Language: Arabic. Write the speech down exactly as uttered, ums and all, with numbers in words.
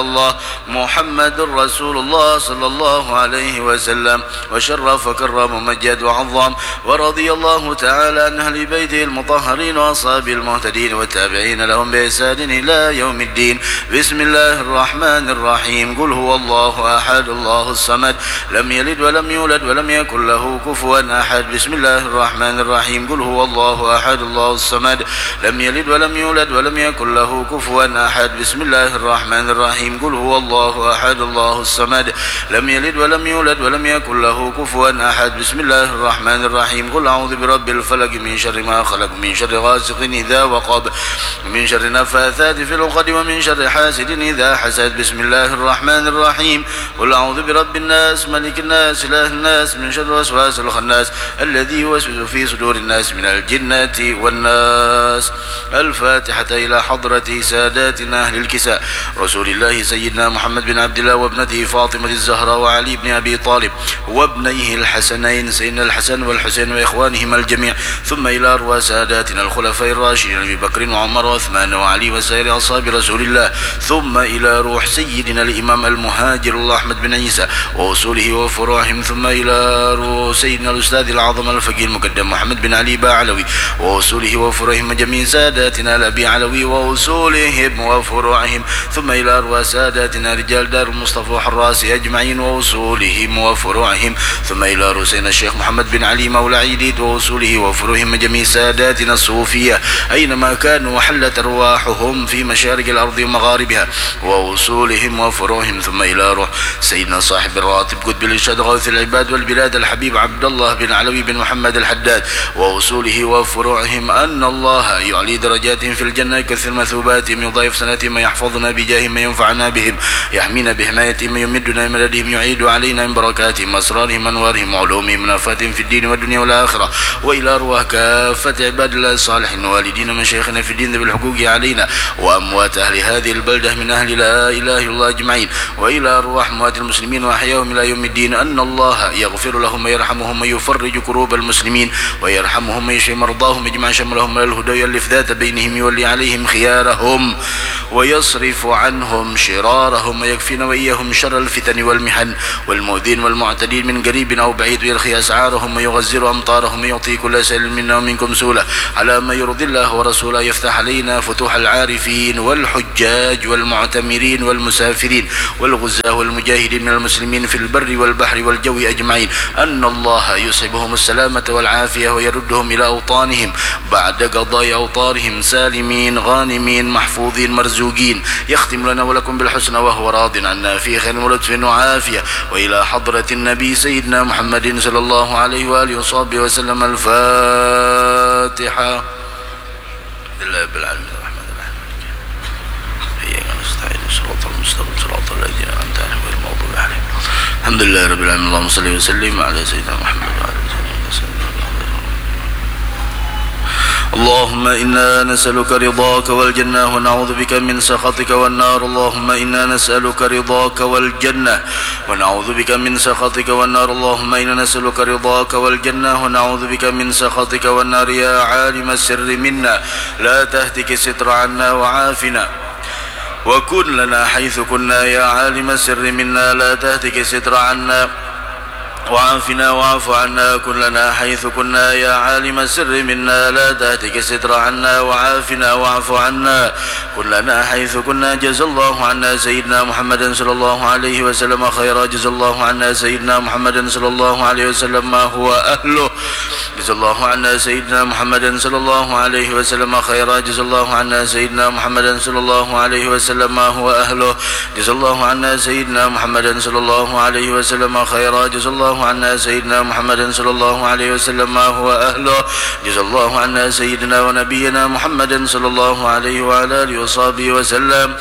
الله محمد رسول الله صلى الله عليه وسلم وشرف كرم ومجد وعظم. ورضي الله تعالى عن أهل بيته المطهرين وأصحاب المهتدين والتابعين لهم بإحسان إلى يوم الدين. بسم الله الرحمن الرحيم. قل هو الله أحد الله الصمد لم يلد ولم يولد ولم يكن له كفوا أحد. بسم الله الرحمن الرحيم. قل هو الله أحد الله الصمد لم يلد ولم يولد ولم يكن له كفوا أحد. بسم الله الرحمن الرحيم. قل هو الله أحد الله الصمد لم يلد ولم يولد ولم يكن له كفوا أحد. بسم الله الرحمن الرحيم. قل أعوذ برب الفلق من شر ما خلق من شر غاسق إذا وقب من شر النفاثات في العقد ومن شر حاسد إذا حسد. بسم الله الرحمن الرحيم. قل أعوذ برب الناس ملك الناس إله الناس من شر الوسواس الخناس الذي يوسوس في صدور الناس من الجنة والناس. الفاتحة إلى حضرة ساداتنا أهل الكساء رسول الله سيدنا محمد بن عبد الله وابنته فاطمة الزهراء وعلي بن أبي طالب وابنيه الحسنين سيدنا الحسن والحسين وإخوانهما الجميع. ثم إلى أرواح ساداتنا الخلفاء الراشدين أبي بكر وعمر وعثمان وعلي وسائر أصحاب رسول الله. ثم إلى روح سيدنا الإمام المهاجر الله أحمد بن عيسى وأصوله وفروعهم. ثم إلى روح سيدنا الأستاذ العظم الفقيه المقدم محمد بن علي باعلوي وأصوله وفروعهم جميع ساداتنا الأبي علوي وأصولهم وفروعهم. ثم إلى أرواح ساداتنا رجال دار المصطفى وحراسي أجمعين وأصولهم وفروعهم. ثم إلى رؤوسنا الشيخ محمد بن علي مولى عيديد وأصوله وفروعهم جميع ساداتنا الصوفية أينما كانوا وحلت أرواحهم في مشارق الأرض ومغاربها وأصولهم وفروعهم. ثم إلى روح سيدنا صاحب الراتب قطب الإرشاد غوث العباد والبلاد الحبيب عبد الله بن علوي بن محمد الحداد وأصوله وفروعهم أن الله يعلي درجاتهم في الجنة يكثر مثوباتهم يضاعف سنتهم يحفظنا بجاههم ينفعنا بهم يحمينا بحمايتهم يمدنا بمددهم يعيد علينا من بركاتهم أسرارهم أنوارهم علومهم منافاتهم في الدين والدنيا والآخرة. وإلى أرواح كافة عباد الله الصالحين والدين مشايخنا في الدين ذوي الحقوق علينا وأموات أهل هذه البلدة من أهل لا إله إلا الله أجمعين. وإلى أرواح أموات المسلمين وأحياهم إلى يوم الدين أن الله يغفر لهم ويرحمهم ويفرج كروب المسلمين ويرحمهم ويشفي مرضاهم يجمع شملهم إلى الهدى ويؤلف ذات بينهم يولي عليهم خيارهم ويصرف عنهم شرارهم ويكفينا وإياهم شر الفتن والمحن والمؤذين والمعتدين من قريب أو بعيد ويرخي أسعارهم ويغزر أمطارهم ويعطي كل سائل منا ومنكم سولة على ما يرضي الله ورسوله. يفتح علينا فتوح العارفين والحجاج والمعتمرين والمسافرين والغزاة والمجاهدين من المسلمين في البر والبحر والجو أجمعين. أن الله يصحبهم السلامة والعافية ويردهم إلى أوطانهم بعد قضاء أوطارهم سالمين غانمين محفوظين مرزوقين. يختم لنا ولكم بالحسنى وهو راض عنا في خير ولطف وعافية. وإلى حضرة النبي سيدنا محمد صلى الله عليه وآله وصحبه وسلم. الفاتحة. لله رب العالمين الرحمن الرحيم إياك نستعين صراط المستقيم صراط الذين أنعمت عليهم غير المغضوب عليهم. الحمد لله رب العالمين. اللهم صل وسلم على سيدنا محمد وعلى آله وسلم. اللهم إنا نسألك رضاك والجنة ونعوذ بك من سخطك والنار. اللهم إنا نسألك رضاك والجنة ونعوذ بك من سخطك والنار. اللهم إنا نسألك رضاك والجنة ونعوذ بك من سخطك والنار. يا عالم السر منا لا تهتك الستر عنا وعافنا وكن لنا حيث كنا. يا عالم السر منا لا تهتك الستر عنا وعافنا واعف عنا كن لنا حيث كنا. يا عالم السر منا لا تهتك الستر عنا وعافنا واعف عنا كن لنا حيث كنا. جزا الله عنا سيدنا محمد صلى الله عليه وسلم خيرا. جزا الله عنا سيدنا محمد صلى الله عليه وسلم ما هو أهله. جزا الله عنا سيدنا محمد صلى الله عليه وسلم خيرا. جزا الله عنا سيدنا محمد صلى الله عليه وسلم ما هو أهله. جزا الله عنا سيدنا محمد صلى الله عليه وسلم خيرا. جزا الله عنا سيدنا محمد صلى الله عليه وسلم ما هو أهله. جزا الله عنا سيدنا ونبينا محمد صلى الله عليه وعلى آله وصحبه وسلم.